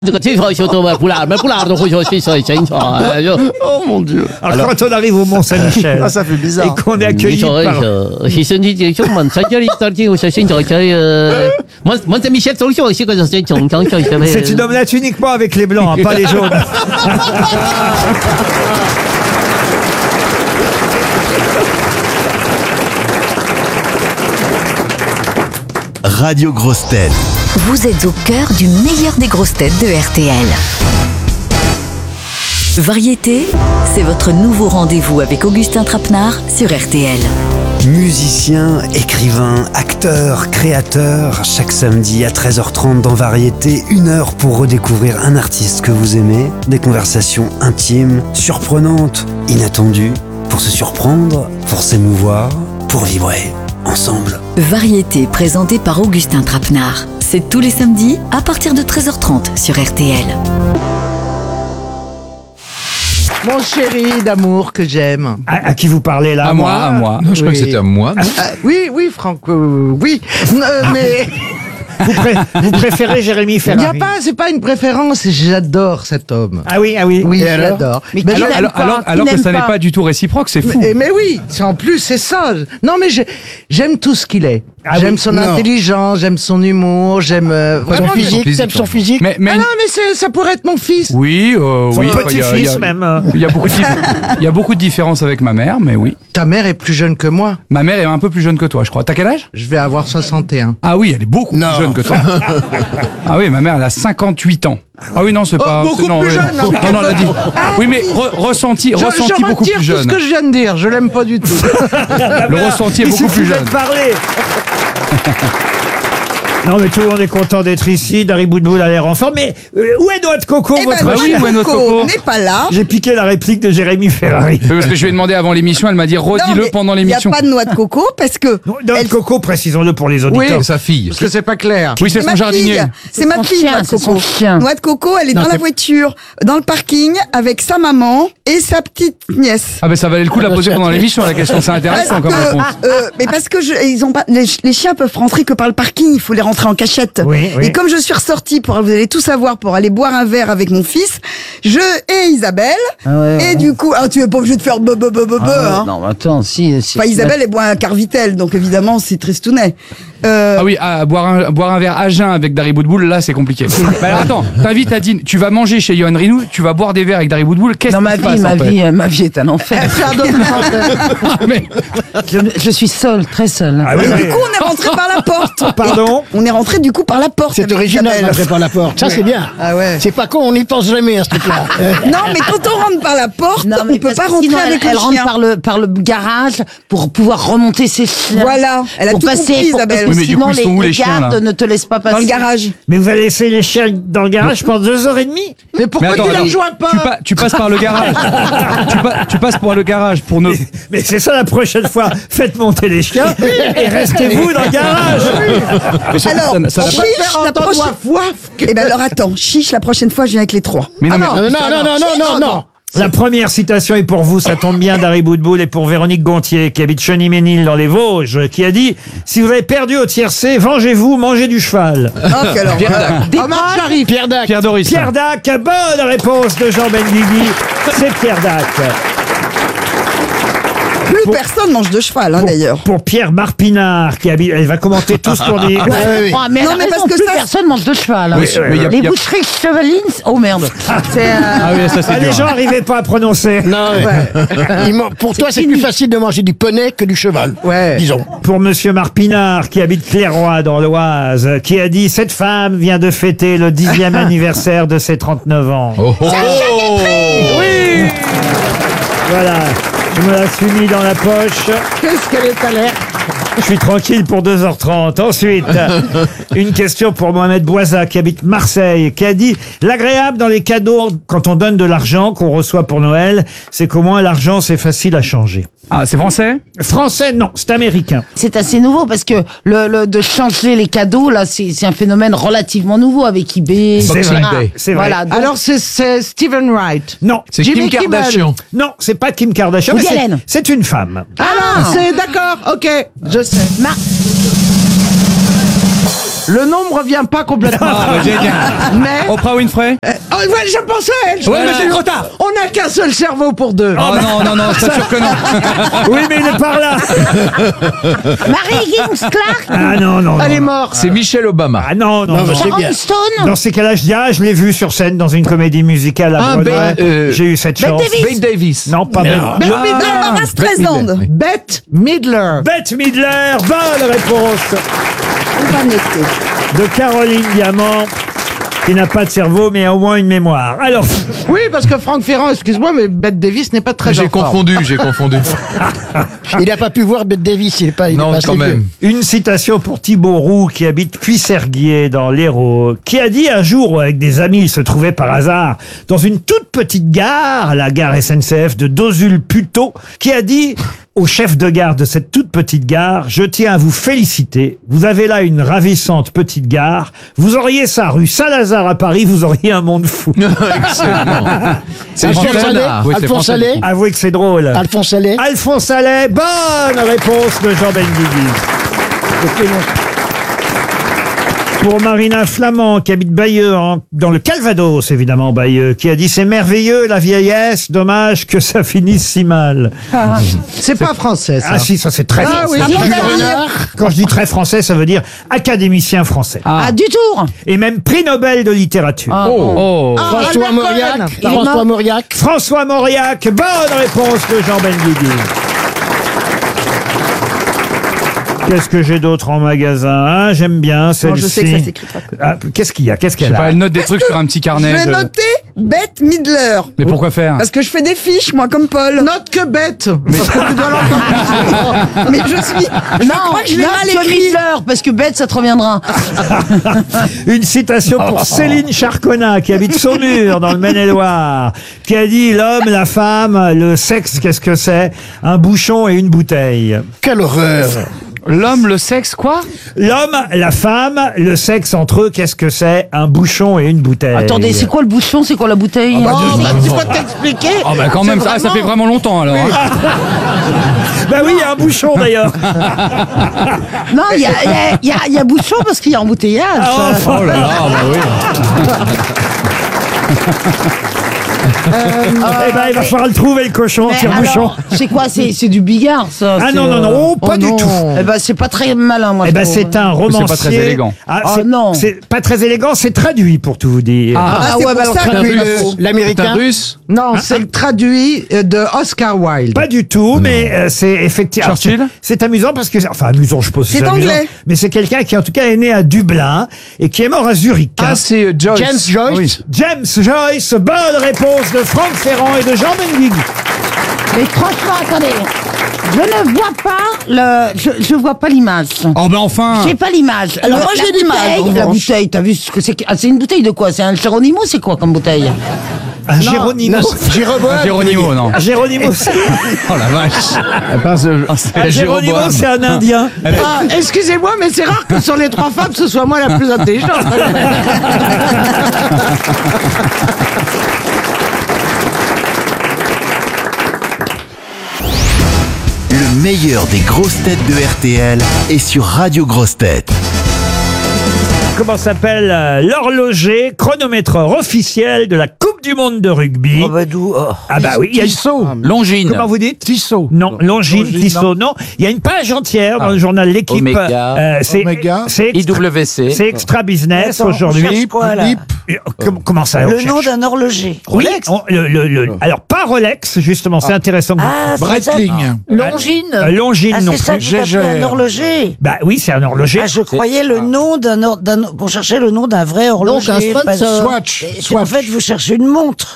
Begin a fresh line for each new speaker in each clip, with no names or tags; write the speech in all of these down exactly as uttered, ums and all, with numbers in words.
这个介绍小多嘛，不拉，不拉都会说介绍一下，哎呦，
Oh mon Dieu.
Alors,
Alors-
quand on arrive au Mont-Saint-Michel
Ah, ça fait bizarre.
et qu'on est accueilli par...
是身体健康嘛，参加一段就小心小心呃，我我这米些走秀，这个是正常小心。
C'est une omelette uniquement avec les blancs, hein, pas les jaunes.
Radio Grosse Tête.
Vous êtes au cœur du meilleur des grosses têtes de R T L. Variété, c'est votre nouveau rendez-vous avec Augustin Trapenard sur R T L.
Musicien, écrivain, acteur, créateur, chaque samedi à treize heures trente dans Variété, une heure pour redécouvrir un artiste que vous aimez, des conversations intimes, surprenantes, inattendues, pour se surprendre, pour s'émouvoir, pour vibrer, ensemble.
Variété présentée par Augustin Trapenard. C'est tous les samedis à partir de treize heures trente sur R T L.
Mon chéri d'amour que j'aime.
À, à qui vous parlez là?
À moi, à moi.
Non, je crois
Oui.
que c'était à moi. non
Ah, oui, oui, Franck, euh, oui. Euh, mais
Vous, pré- vous préférez Jérémy
il n'y
Ferrari?
a pas, c'est pas une préférence. J'adore cet homme.
Ah oui, ah oui.
Oui,
Et
je
alors
l'adore.
Mais
Mais
alors,
je-
alors, alors, alors que ça n'est pas du tout réciproque, c'est fou.
Mais, mais oui, c'est en plus c'est ça. Non mais je- j'aime tout ce qu'il est.
Ah
j'aime
oui,
son
non.
intelligence, j'aime son humour, j'aime euh,
Son
vraiment.
physique,
j'aime-
t'aimes son
physique?
Mais, mais
Ah non mais c'est- ça pourrait être mon fils.
oui, euh,
Son
oui. il y a-
petit-fils
il y a-
même.
Il y a beaucoup de dif- il y a beaucoup de différences avec ma mère, mais oui.
Ta mère est plus jeune que moi.
Ma mère est un peu plus jeune que toi, je crois. T'as quel âge?
Je vais avoir soixante et un.
Ah oui, elle est beaucoup
Non.
plus jeune que toi. Ah oui, ma mère, elle a cinquante-huit ans. Ah oui, non, c'est pas.
Oh, beaucoup
c'est- non,
plus
oui.
jeune, non.
Non, non, elle a dit. Oui, mais re- ressenti,
Je,
ressenti
je
beaucoup
retire
plus
tout ce
jeune.
que je viens de dire. Je l'aime pas du tout.
Le ressenti est
Il
beaucoup
suffit
plus
de
jeune.
parler. Non mais tout le monde est content d'être ici. Dari Boudboul a l'air en forme. Mais euh, où est Noix de Coco,
Eh ben,
votre
Bah oui,
chien
où est notre coco?
n'est pas là.
J'ai piqué la réplique de Jérémy Ferrari.
Oui, parce que je lui ai demandé avant l'émission, elle m'a dit
Non,
redis-le
mais
pendant
Il
l'émission.
n'y a pas de noix de coco parce que.
Noix de
elle-
Coco, précisons-le pour les
Oui.
auditeurs.
C'est sa fille.
Parce que c'est pas clair.
Oui, c'est
C'est
son
ma
jardinier.
fille. C'est ma
son
fille,
chien,
Noix de
c'est
Coco.
son chien.
Noix de Coco, elle est dans la voiture, dans le parking, avec sa maman et sa petite nièce.
Ah ben ça valait le coup de la poser pendant l'émission, la question, c'est intéressant comme réponse.
euh, mais parce que je, ils ont pas, les, les chiens peuvent rentrer que par le parking, il faut les rentrer en cachette.
Oui, oui.
Et comme je suis ressortie pour, vous allez tout savoir, pour aller boire un verre avec mon fils, je et Isabelle, et du coup, ah, tu es pas obligé de faire be be be be be, hein.
Non, attends, si. si
Enfin, Isabelle, elle boit un Carvitel, donc évidemment, c'est tristounet. Euh,
Ah oui, à boire un, boire un verre à jeun avec Dari Boudboul, là c'est compliqué. Bah alors attends, t'invites Adine, tu vas manger chez Yoann Rioux, tu vas boire des verres avec Dari Boudboul, qu'est-ce
Dans
qui
ma
se
vie,
passe
ma
en fait
vie, ma vie est un enfer.
Ah, mais,
je, je suis seule, très seule.
Ah oui,
et
oui.
du coup, on est rentré par la porte.
Pardon.
On est rentré du coup par la porte.
C'est
avec
original,
Isabelle.
rentrer par la porte. Ça, c'est bien.
Ah ouais.
C'est pas con, on n'y pense jamais à ce truc-là. Euh,
Non, mais quand on rentre par la porte,
Non, mais
on peut
parce
pas
que
rentrer
sinon,
avec
elle, elle
le
rentre
chien.
par le, par le garage pour pouvoir remonter ses chiens.
Voilà, elle a
pour
tout
passer,
compris,
pour-
Isabelle.
Oui, mais du
sinon,
coup, ils sont où, les chiens,
gardes
là
ne te laissent pas passer.
Dans le garage.
Mais vous allez laisser les chiens dans le garage pendant deux heures et demie?
Mais pourquoi
mais attends,
tu les
attends,
rejoins pas
tu, pa- tu passes par le garage. tu, pa- tu passes par le garage pour ne.
Mais c'est ça la prochaine fois. Faites monter les chiens et restez-vous dans le garage.
Mais surtout,
Alors,
ça n'a- ça n'a pas-
chiche, la
entendre
prochaine...
waf, waf.
Eh ben alors attends, chiche, la prochaine fois, je viens avec les trois.
Mais non, mais-
non, non, non, non, non, non, non.
La première citation est pour vous, ça tombe bien, Dari Boudboul, et pour Véronique Gontier, qui habite Cheny-Ménil dans les Vosges, qui a dit « Si vous avez perdu au tiercé, vengez-vous, mangez du cheval
Oh, quelle horreur.
Omar Sharif.
Pierre Dac.
Pierre Doris. ».
Pierre Dac, bonne réponse de Jean Benguigui, c'est Pierre Dac.
Plus
Pour-
personne mange de cheval, hein,
Pour,
d'ailleurs.
pour Pierre Marpinard, qui habite... Elle va commenter tous pour dire...
Ouais, ouais, ouais.
Oh, mais
Non,
non,
mais
mais
parce
parce
que
plus
ça-
personne mange de cheval. hein.
Oui, mais il y a-
Les
il y a-
boucheries chevalines, oh merde. C'est, euh,
Ah oui, ça c'est
Ah, les
dur.
gens n'arrivaient pas à prononcer.
Non, ouais. Il man- Pour toi, c'est plus facile de manger du poney que du cheval.
Ouais.
Disons.
Pour Monsieur Marpinard, qui habite Clairoy dans l'Oise, qui a dit « Cette femme vient de fêter le dixième anniversaire de ses trente-neuf ans.
Oh, oh.
Oui. Voilà, je me la suis mis dans la poche.
Qu'est-ce qu'elle est à l'air.
Je suis tranquille pour deux heures trente. Ensuite, une question pour Mohamed Boisa, qui habite Marseille, qui a dit « L'agréable dans les cadeaux, quand on donne de l'argent qu'on reçoit pour Noël, c'est qu'au moins l'argent, c'est facile à changer.
Ah, c'est français ».
Français, non, c'est américain.
c'est assez nouveau parce que le, le de changer les cadeaux là, c'est c'est un phénomène relativement nouveau avec eBay.
C'est
et cetera.
vrai, c'est vrai.
Voilà. donc-
Alors c'est c'est Stephen Wright.
Non,
C'est
Jimmy
Kim
Kimmel.
Kardashian.
non, c'est pas Kim Kardashian,
Woody
mais c'est-
Allen.
c'est une femme.
Ah, c'est d'accord. Ok, je sais.
Mar-
Le nom me revient pas complètement.
Ah, bah, génial.
Mais.
Oprah Winfrey.
Euh, oh, ouais, je pensais à elle. je
Ouais,
pensais-
mais c'est trop tard.
On n'a qu'un seul cerveau pour deux.
Oh non, non, non, c'est sûr que non.
Oui, mais il est par là.
Marie Higgins Clark.
Ah non, non, non.
Elle est morte.
C'est Michelle Obama.
Ah non, non,
Non, mais
non.
c'est bien.
Sharon Stone.
Dans ces cas-là, je dis, ah, je l'ai vu sur scène dans une comédie musicale à
Ah,
Broadway.
Ben, euh,
J'ai eu cette
Bette
chance.
Davis.
Bette Davis.
Non, pas Bette.
Bette
Barbara
Midler.
Streisand.
Bette Midler.
Bette Midler, bonne réponse
On va noter.
de Caroline Diamant, qui n'a pas de cerveau, mais a au moins une mémoire. Alors,
Oui, parce que Franck Ferrand, excuse-moi, mais Bette Davis n'est pas très
J'ai
en forme.
confondu, j'ai confondu.
Il n'a pas pu voir Bette Davis, il est pas. il est
Non,
pas assez
quand
vieux.
même.
une citation pour Thibaut Roux, qui habite Puisserguier, dans l'Hérault, qui a dit un jour, où avec des amis, il se trouvait par hasard dans une toute petite gare, la gare S N C F de Dozul-Puteaux, qui a dit au chef de gare de cette toute petite gare, je tiens à vous féliciter. Vous avez là une ravissante petite gare. Vous auriez ça rue Saint-Lazare à Paris, vous auriez un monde fou.
Excellent. C'est
Alphonse
Français.
Allais.
Oui, c'est
Alphonse
français.
Allais.
Avouez que c'est drôle.
Alphonse Allais.
Alphonse Allais, bonne réponse de Jean Benguigui. Pour Marina Flamand, qui habite Bayeux, en- dans le Calvados, évidemment, Bayeux, qui a dit « C'est merveilleux, la vieillesse, dommage que ça finisse si mal.
C'est pas français, » ça.
Ah si, ça c'est très
Ah oui,
français.
Jules
Renard.
Quand je dis très français, ça veut dire académicien français.
Ah, du tour.
Et même prix Nobel de littérature.
Oh.
François
Albert
Mauriac.
Cohen.
Il est
François
mort.
Mauriac.
François Mauriac, bonne réponse de Jean Benguigui. Qu'est-ce que j'ai d'autre en magasin hein? J'aime bien celle-ci.
je sais que ça s'écrit pas.
Ah, qu'est-ce qu'il y a Qu'est-ce
Je sais
qu'elle
pas,
a
elle note des trucs sur un petit
Je
carnet.
vais
je-
noter Bette Midler.
Mais pourquoi faire
Parce que je fais des fiches, moi, comme Paul.
Note que Bette. Parce que tu dois l'entendre.
Mais je suis. Je crois que je l'ai mal écrit.
Midler, parce que bête, ça te reviendra.
Une citation pour Céline Charconnat, qui habite Saumur, dans le Maine-et-Loire, qui a dit « L'homme, la femme, le sexe, qu'est-ce que c'est? Un bouchon et une bouteille.
Quelle horreur.
L'homme, le sexe, quoi »
L'homme, la femme, le sexe entre eux, qu'est-ce que c'est? Un bouchon et une bouteille.
Attendez, c'est quoi le bouchon, c'est quoi la bouteille
Oh, bah, tu peux t'expliquer.
Oh bah quand même, ça, ça fait vraiment longtemps alors. hein.
Ben oui, il y a un bouchon d'ailleurs.
Non, il y a, il y, a, il y, a, il y a bouchon parce qu'il y a embouteillage.
Ah, enfin.
Oh là là, bah oui.
Eh ben, il va falloir le trouver, le cochon,
Mais
tire-bouchon.
alors, c'est quoi C'est c'est du bigard, ça.
Ah
c'est,
non, non,
euh,
non, oh, pas
oh
du
non.
tout.
Eh ben, c'est pas très malin, moi.
Eh
je
ben,
trouve.
c'est un
c'est
romancier.
pas très élégant.
Ah,
Oh,
c'est-
non.
C'est pas très élégant, c'est traduit pour tout vous dire.
Ah,
Ah,
Ah,
c'est
ouais,
pour
bah,
ça
alors,
que
traduit
le-
de-
C'est un
L'américain.
russe.
Non, c'est le traduit euh, de Oscar Wilde.
Pas du tout, mais euh, c'est effectivement.
Churchill
c'est- C'est amusant parce que, enfin, amusant, je suppose. que
C'est
amusant,
anglais.
Mais c'est quelqu'un qui, en tout cas, est né à Dublin et qui est mort à Zurich. hein.
Ah, c'est euh, Joyce.
James Joyce.
James Joyce, bonne réponse de Franck Ferrand et de Jean Benguigui.
Mais franchement, attendez. Je ne vois pas le. Je, je vois pas l'image.
Oh ben enfin.
J'ai pas l'image.
Alors,
Le-
moi,
la
j'ai l'image,
bouteille,
en
La
revanche.
bouteille, t'as vu ce que c'est que- ah, c'est une bouteille de quoi? C'est un Geronimo, c'est quoi comme bouteille?
Un Géronimo.
Jéroboam.
Géronimo, non.
Un Géronimo, c'est-
Oh la vache.
un Géronimo, c'est un Indien.
Ah, excusez-moi, mais c'est rare que sur les trois femmes, ce soit moi la plus intelligente.
Le meilleur des grosses têtes de R T L est sur Radio Grosses Têtes.
Comment s'appelle euh, l'horloger chronométreur officiel de la Coupe du Monde de rugby? Ah bah oui, il y a une...
Longine.
Comment vous dites?
Tissot.
Non, Longine, Tissot, non. Il y a une page entière dans le journal L'équipe.
Omega.
Euh, c'est
Omega.
c'est
I
extra,
W C.
c'est extra business aujourd'hui. Et, euh, com- Comment ça on
Le
cherche
nom d'un horloger.
Oui, on- le- le- le- alors pas Rolex, justement, c'est intéressant. que vous-
Ah,
Breitling.
Longine.
Euh, Longines
Ah,
non
c'est ça
plus.
que vous appelez un horloger.
Bah oui, c'est un horloger.
Ah, je croyais le nom d'un or- d'un pour chercher le nom d'un vrai horloger.
un sponsor.
Parce-
Swatch.
Et-
Swatch.
En fait, vous cherchez une montre.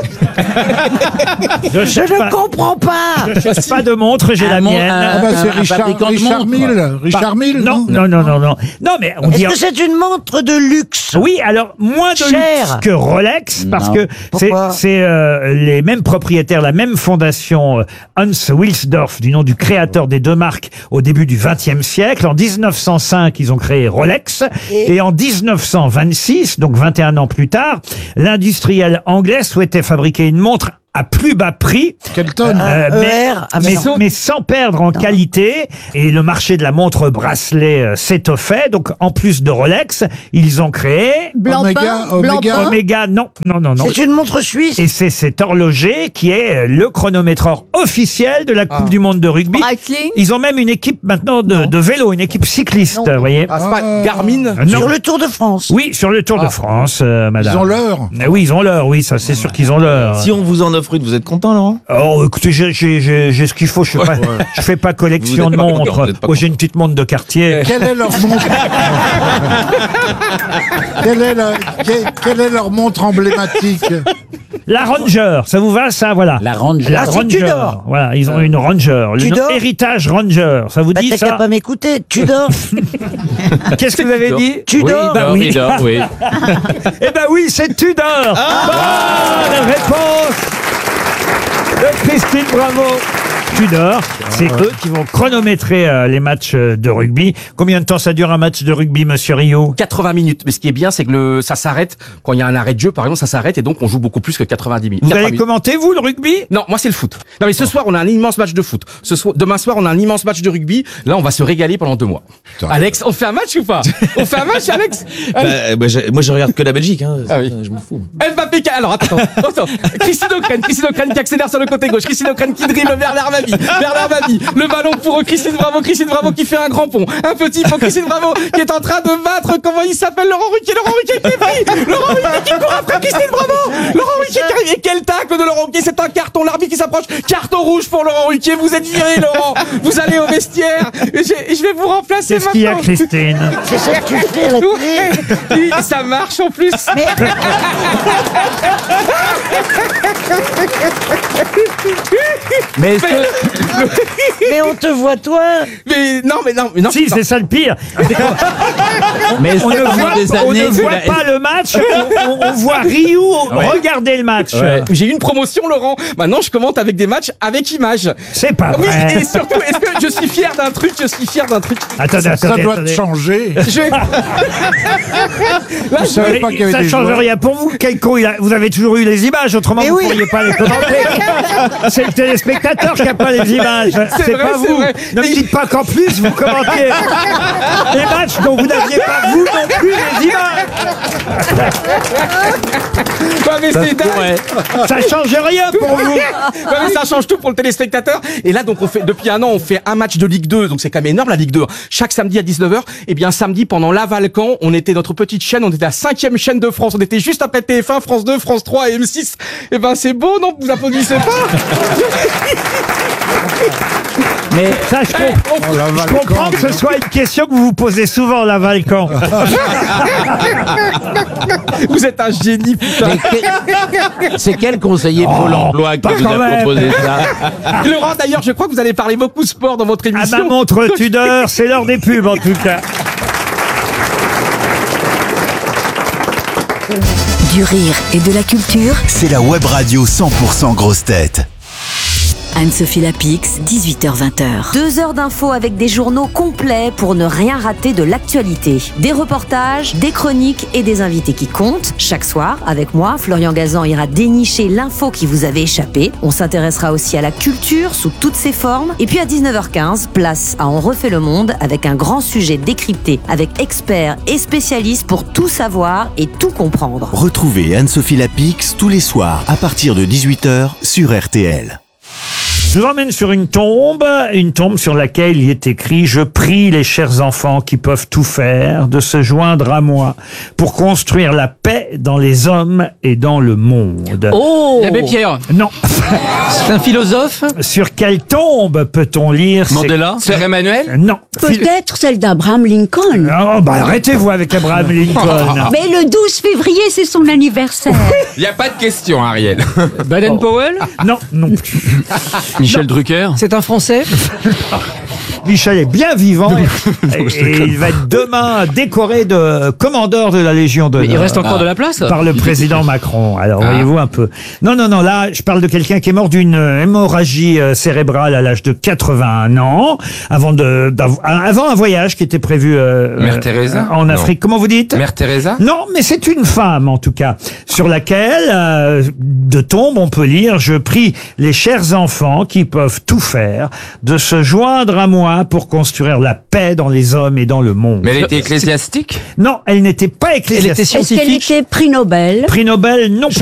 je
Je
cherche
ne
pas,
comprends pas.
je cherche pas de montre, j'ai la
mon-
mienne.
un-
Ah bah c'est
un
Richard,
fabricant de
Richard
montres.
Mille. Richard Mille.
Non, non, non, non, non. Non, mais on
Est-ce
dit.
que c'est une montre de luxe?
Oui, alors moins de
Cher.
luxe que Rolex parce
Non.
que c'est
Pourquoi
c'est euh, les mêmes propriétaires, la même fondation, euh, Hans Wilsdorf, du nom du créateur des deux marques au début du vingtième siècle. En dix-neuf cent cinq, ils ont créé Rolex et,
Et
en dix-neuf cent vingt-six, donc vingt et un ans plus tard, l'industriel anglais souhaitait fabriquer une montre à plus bas prix.
Kelton.
Euh,
E
mais,
R, ah,
mais,
mais non.
mais sans perdre en qualité. Et le marché de la montre bracelet euh, s'est au fait. Donc, en plus de Rolex, ils ont créé...
Oméga, Oméga.
Oméga, non, non, non, non.
C'est une montre suisse.
Et c'est cet horloger qui est le chronométreur officiel de la Coupe du Monde de rugby.
Breitling.
Ils ont même une équipe maintenant de, de vélo, une équipe cycliste, vous voyez.
Ah, c'est pas Garmin.
Euh, non.
Sur le Tour de France.
Oui, sur le Tour de France, euh, madame.
Ils ont l'heure.
Euh, Oui, ils ont l'heure, oui, ça c'est sûr qu'ils ont l'heure.
Si on vous en offre une, vous êtes content, Laurent?
Oh, écoutez, j'ai, j'ai, j'ai, j'ai ce qu'il faut, je fais pas, je fais pas collection
Vous
de
êtes pas
montres.
content, vous êtes pas
Moi, j'ai une petite montre de quartier.
Quelle est leur montre quelle, est la- quelle- quelle est leur montre emblématique?
La Ranger, ça vous va, ça, voilà.
La Ranger.
La
Ah, c'est
Ranger.
Tudor.
Voilà, ils ont une Ranger. Le nom-
Tudor.
Héritage Ranger, ça vous
Bah,
dit
t'as qu'à
ça?
pas m'écouter. Tu dors.
Qu'est-ce que vous avez dit?
Tu dors.
Bah oui.
Tudor, oui.
Eh ben oui, c'est Tudor. Bonne réponse de Christine Bravo. Tudor, c'est eux qui vont chronométrer euh, les matchs euh, de rugby. Combien de temps ça dure un match de rugby, monsieur Rio?
quatre-vingts minutes. Mais ce qui est bien, c'est que le, ça s'arrête quand il y a un arrêt de jeu, par exemple, ça s'arrête et donc on joue beaucoup plus que quatre-vingt-dix minutes.
Vous
quatre-vingts
allez
minutes.
commenter, vous, le rugby?
Non, moi c'est le foot. Non mais ce soir on a un immense match de foot. Ce soir, demain soir on a un immense match de rugby. Là on va se régaler pendant deux mois. Alex, on fait un match ou pas? On fait un match, Alex?
Bah, bah, je- moi, je regarde que la Belgique. Hein.
Ah oui.
Je m'en fous.
Mbappé, qui- alors attends, attends, attends. Christine O'Crane, Christine O'Crane qui accélère sur le côté gauche, Christine O'Crane qui dribble vers l'Armabi, vers l'Armabi, le ballon pour Christine Bravo, Christine Bravo qui fait un grand pont, un petit pont, Christine Bravo qui est en train de battre, comment il s'appelle, Laurent Ruquier, Laurent Ruquier qui est pris, Laurent Ruquier qui court après Christine Bravo, Laurent Ruquier qui arrive, et quel tacle de Laurent Ruquier, c'est un carton, l'arbitre qui s'approche, carton rouge pour Laurent Ruquier, vous êtes viré Laurent, vous allez au vestiaire, et je, et je vais vous remplacer
Qu'est-ce
maintenant.
qu'il y a, Christine?
C'est ça que tu fais à la télé.
Oui, ça marche en plus.
Mais est-ce que...
Mais on te voit, toi.
Mais non, mais non, mais non.
Si, c'est ça le pire.
Mais est-ce
On
que
ne
pendant
voit,
des
on
années,
ne
vous
voit
la-
pas le match, on, on- on voit Ryu regarder le match.
Ouais. J'ai eu une promotion, Laurent. Maintenant, je commente avec des matchs avec images.
C'est pas
Oui,
vrai.
et surtout, est-ce que je suis fier d'un truc? Je suis fier d'un truc.
Attendez,
Ça
attendez,
doit
attendez.
changer.
Je... Là,
Je
je...
savais pas qu'il y avait
Ça
des
change
joueurs.
rien pour vous. Quel con, il a- vous avez toujours eu les images, autrement
Mais
vous
oui.
ne pourriez pas les commenter. C'est le téléspectateur qui n'a pas les images. C'est
vrai,
pas
c'est
vous.
vrai.
Ne me dites pas qu'en plus vous commentez les matchs dont vous n'aviez pas vous non plus les images.
Ouais, mais c'est dingue.
Ça change rien pour vous.
Ouais, mais ça change tout pour le téléspectateur. Et là, donc, on fait, depuis un an, on fait un match de Ligue deux. Donc, c'est quand même énorme, la Ligue deux. Chaque samedi à dix-neuf heures. Et bien, samedi, pendant l'Avalcan, on était notre petite chaîne. On était la cinquième chaîne de France. On était juste après T F un, France deux, France trois et M six. Et ben, c'est beau, non? Vous applaudissez pas?
Mais ça, je, com-
Oh, la
je
Valcan.
comprends que ce soit une question que vous vous posez souvent, la Valcan.
Vous êtes un génie, putain.
C'est quel conseiller Pôle
Oh,
emploi qui
pas
vous
quand
a
même.
proposé ça?
Laurent, d'ailleurs, je crois que vous allez parler beaucoup sport dans votre
À
émission.
ma montre Tudor, c'est l'heure des pubs en tout cas.
Du rire et de la culture,
C'est la web radio cent pour cent grosse tête.
Anne-Sophie Lapix, dix-huit heures vingt.
Deux heures d'infos avec des journaux complets pour ne rien rater de l'actualité. Des reportages, des chroniques et des invités qui comptent. Chaque soir, avec moi, Florian Gazan ira dénicher l'info qui vous avait échappé. On s'intéressera aussi à la culture sous toutes ses formes. Et puis à dix-neuf heures quinze, place à On refait le monde avec un grand sujet décrypté avec experts et spécialistes pour tout savoir et tout comprendre.
Retrouvez Anne-Sophie Lapix tous les soirs à partir de dix-huit heures sur R T L.
Je vous emmène sur une tombe, une tombe sur laquelle il est écrit « Je prie les chers enfants qui peuvent tout faire de se joindre à moi pour construire la paix dans les hommes et dans le monde. »
Oh L'abbé Pierre.
Non.
C'est un philosophe?
Sur quelle tombe peut-on lire ces-
Mandela. Sœur Emmanuel.
Non.
Peut-être celle d'Abraham Lincoln.
Oh, bah arrêtez-vous avec Abraham Lincoln.
Mais le douze février, c'est son anniversaire.
Il n'y a pas de question, Ariel.
Baden-Powell.
Non, non.
Michel Drucker.
C'est un Français?
Michel est bien vivant et, et il va être demain décoré de commandeur de la Légion d'honneur.
Mais il reste encore de la place
par le président Macron. Alors
Ah.
voyez-vous un peu. Non, non, non. Là, je parle de quelqu'un qui est mort d'une hémorragie euh, cérébrale à l'âge de quatre-vingt-un ans, avant de, d'av- avant un voyage qui était prévu euh,
Mère
euh,
Teresa
en
Non.
Afrique. Comment vous dites?
Mère Teresa
Non, mais c'est une femme en tout cas, sur laquelle euh, de tombe on peut lire: je prie les chers enfants qui peuvent tout faire de se joindre à moi pour construire la paix dans les hommes et dans le monde.
Mais elle était ecclésiastique?
Non, elle n'était pas ecclésiastique.
Est-ce qu'elle était prix Nobel?
Prix Nobel, non.